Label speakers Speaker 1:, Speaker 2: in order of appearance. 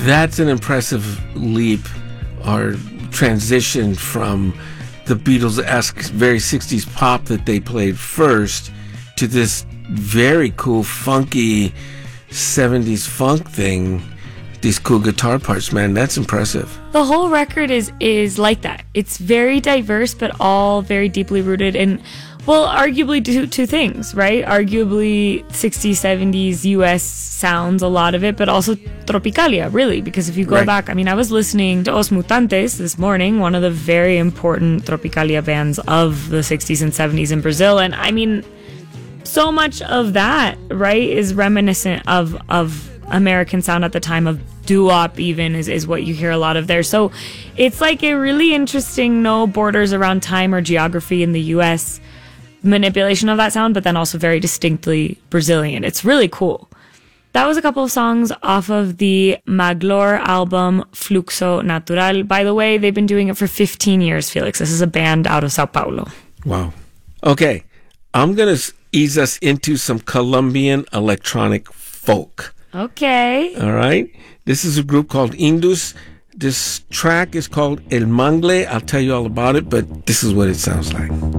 Speaker 1: That's an impressive leap or transition from the Beatles-esque, very 60s pop that they played first to this very cool, funky 70s funk thing. These cool guitar parts, man, that's impressive.
Speaker 2: The whole record is like that. It's very diverse, but all very deeply rooted in, well, arguably two things, right? Arguably 60s, 70s US sounds, a lot of it, but also Tropicalia, really, because if you go back, I mean, I was listening to Os Mutantes this morning, one of the very important Tropicalia bands of the 60s and 70s in Brazil, and I mean, so much of that, right, is reminiscent of American sound at the time, of doo-wop even is what you hear a lot of there. So it's like a really interesting, no borders around time or geography in the US manipulation of that sound, but then also very distinctly Brazilian. It's really cool. That was a couple of songs off of the Maglore album Fluxo Natural. By the way, they've been doing it for 15 years, Felix. This is a band out of Sao Paulo.
Speaker 1: Wow. Okay, I'm going to ease us into some Colombian electronic folk.
Speaker 2: Okay.
Speaker 1: All right. This is a group called Indus. This track is called El Mangle. I'll tell you all about it, but this is what it sounds like.